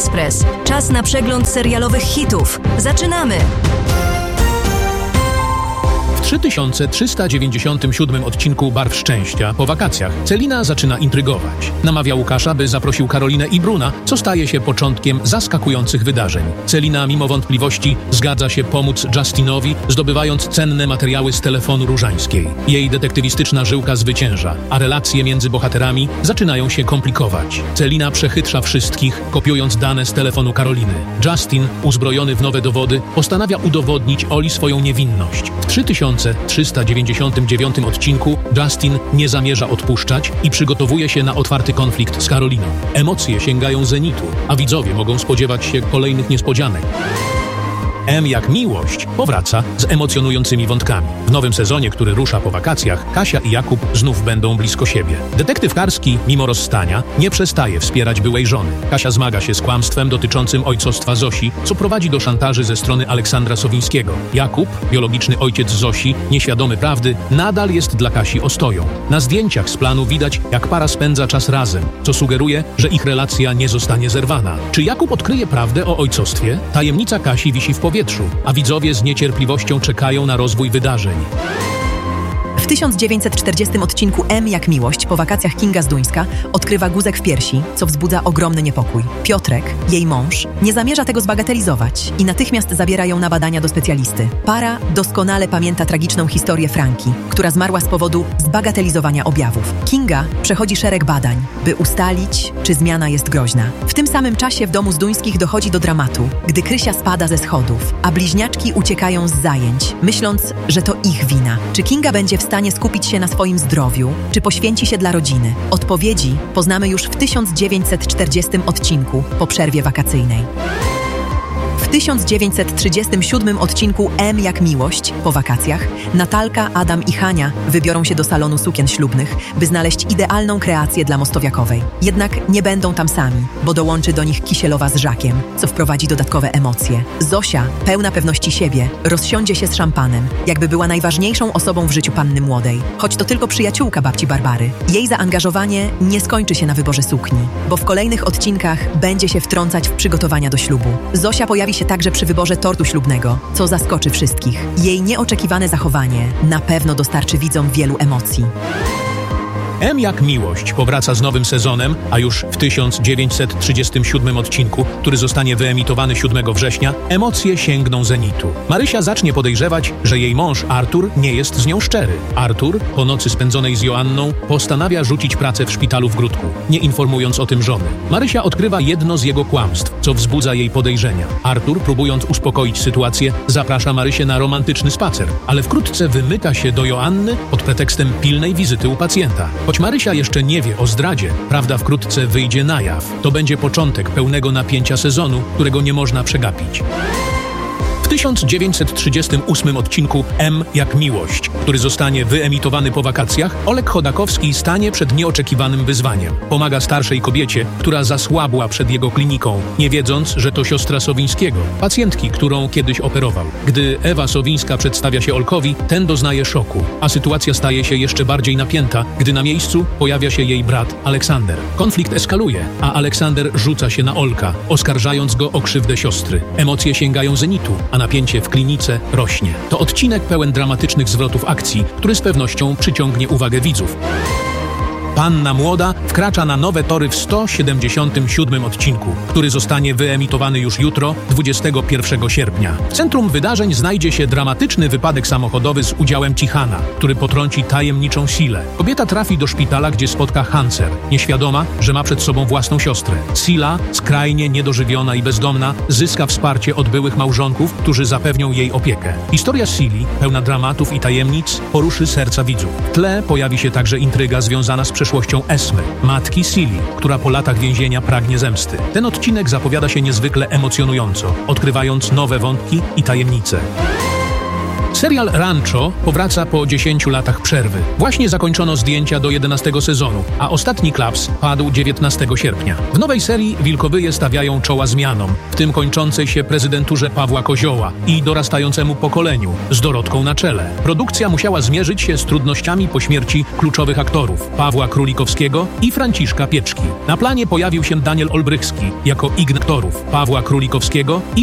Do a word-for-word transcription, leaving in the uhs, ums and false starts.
Express. Czas na przegląd serialowych hitów. Zaczynamy! W trzy tysiące trzysta dziewięćdziesiątym siódmym odcinku Barw Szczęścia po wakacjach Celina zaczyna intrygować. Namawia Łukasza, by zaprosił Karolinę i Bruna, co staje się początkiem zaskakujących wydarzeń. Celina mimo wątpliwości zgadza się pomóc Justinowi, zdobywając cenne materiały z telefonu Różańskiej. Jej detektywistyczna żyłka zwycięża, a relacje między bohaterami zaczynają się komplikować. Celina przechytrza wszystkich, kopiując dane z telefonu Karoliny. Justin, uzbrojony w nowe dowody, postanawia udowodnić Oli swoją niewinność. W trzy tysiące trzysta dziewięćdziesiątym dziewiątym odcinku Justin nie zamierza odpuszczać i przygotowuje się na otwarty konflikt z Karoliną. Emocje sięgają zenitu, a widzowie mogą spodziewać się kolejnych niespodzianek. M jak miłość powraca z emocjonującymi wątkami. W nowym sezonie, który rusza po wakacjach, Kasia i Jakub znów będą blisko siebie. Detektyw Karski, mimo rozstania, nie przestaje wspierać byłej żony. Kasia zmaga się z kłamstwem dotyczącym ojcostwa Zosi, co prowadzi do szantaży ze strony Aleksandra Sowińskiego. Jakub, biologiczny ojciec Zosi, nieświadomy prawdy, nadal jest dla Kasi ostoją. Na zdjęciach z planu widać, jak para spędza czas razem, co sugeruje, że ich relacja nie zostanie zerwana. Czy Jakub odkryje prawdę o ojcostwie? Tajemnica Kasi wisi w powietrzu, a widzowie z niecierpliwością czekają na rozwój wydarzeń. W tysiąc dziewięćset czterdziestym odcinku M jak miłość po wakacjach Kinga Zduńska odkrywa guzek w piersi, co wzbudza ogromny niepokój. Piotrek, jej mąż, nie zamierza tego zbagatelizować i natychmiast zabiera ją na badania do specjalisty. Para doskonale pamięta tragiczną historię Franki, która zmarła z powodu zbagatelizowania objawów. Kinga przechodzi szereg badań, by ustalić, czy zmiana jest groźna. W tym samym czasie w domu Zduńskich dochodzi do dramatu, gdy Krysia spada ze schodów, a bliźniaczki uciekają z zajęć, myśląc, że to ich wina. Czy Kinga będzie w stanie skupić się na swoim zdrowiu, czy poświęci się dla rodziny? Odpowiedzi poznamy już w tysiąc dziewięćset czterdziestym odcinku po przerwie wakacyjnej. W tysiąc dziewięćset trzydziestym siódmym odcinku M jak miłość po wakacjach Natalka, Adam i Hania wybiorą się do salonu sukien ślubnych, by znaleźć idealną kreację dla Mostowiakowej. Jednak nie będą tam sami, bo dołączy do nich Kisielowa z Żakiem, co wprowadzi dodatkowe emocje. Zosia, pełna pewności siebie, rozsiądzie się z szampanem, jakby była najważniejszą osobą w życiu panny młodej. Choć to tylko przyjaciółka babci Barbary. Jej zaangażowanie nie skończy się na wyborze sukni, bo w kolejnych odcinkach będzie się wtrącać w przygotowania do ślubu. Zosia pojawi się także przy wyborze tortu ślubnego, co zaskoczy wszystkich. Jej nieoczekiwane zachowanie na pewno dostarczy widzom wielu emocji. M jak miłość powraca z nowym sezonem, a już w tysiąc dziewięćset trzydziestym siódmym odcinku, który zostanie wyemitowany siódmego września, emocje sięgną zenitu. Marysia zacznie podejrzewać, że jej mąż Artur nie jest z nią szczery. Artur, po nocy spędzonej z Joanną, postanawia rzucić pracę w szpitalu w Gródku, nie informując o tym żony. Marysia odkrywa jedno z jego kłamstw, co wzbudza jej podejrzenia. Artur, próbując uspokoić sytuację, zaprasza Marysię na romantyczny spacer, ale wkrótce wymyka się do Joanny pod pretekstem pilnej wizyty u pacjenta. Choć Marysia jeszcze nie wie o zdradzie, prawda wkrótce wyjdzie na jaw. To będzie początek pełnego napięcia sezonu, którego nie można przegapić. W tysiąc dziewięćset trzydziestym ósmym odcinku M jak miłość, który zostanie wyemitowany po wakacjach, Olek Chodakowski stanie przed nieoczekiwanym wyzwaniem. Pomaga starszej kobiecie, która zasłabła przed jego kliniką, nie wiedząc, że to siostra Sowińskiego, pacjentki, którą kiedyś operował. Gdy Ewa Sowińska przedstawia się Olkowi, ten doznaje szoku, a sytuacja staje się jeszcze bardziej napięta, gdy na miejscu pojawia się jej brat Aleksander. Konflikt eskaluje, a Aleksander rzuca się na Olka, oskarżając go o krzywdę siostry. Emocje sięgają zenitu, a napięcie w klinice rośnie. To odcinek pełen dramatycznych zwrotów akcji, który z pewnością przyciągnie uwagę widzów. Panna Młoda wkracza na nowe tory w sto siedemdziesiątym siódmym odcinku, który zostanie wyemitowany już jutro, dwudziestego pierwszego sierpnia. W centrum wydarzeń znajdzie się dramatyczny wypadek samochodowy z udziałem Cichana, który potrąci tajemniczą Silę. Kobieta trafi do szpitala, gdzie spotka Hancer, nieświadoma, że ma przed sobą własną siostrę. Sila, skrajnie niedożywiona i bezdomna, zyska wsparcie od byłych małżonków, którzy zapewnią jej opiekę. Historia Sili, pełna dramatów i tajemnic, poruszy serca widzów. W tle pojawi się także intryga związana z przeszłością Esmy, matki Sili, która po latach więzienia pragnie zemsty. Ten odcinek zapowiada się niezwykle emocjonująco, odkrywając nowe wątki i tajemnice. Serial Rancho powraca po dziesięciu latach przerwy. Właśnie zakończono zdjęcia do jedenastego sezonu, a ostatni klaps padł dziewiętnastego sierpnia. W nowej serii Wilkowyje stawiają czoła zmianom, w tym kończącej się prezydenturze Pawła Kozioła i dorastającemu pokoleniu z Dorotką na czele. Produkcja musiała zmierzyć się z trudnościami po śmierci kluczowych aktorów Pawła Królikowskiego i Franciszka Pieczki. Na planie pojawił się Daniel Olbrychski jako ignatorów Pawła Królikowskiego i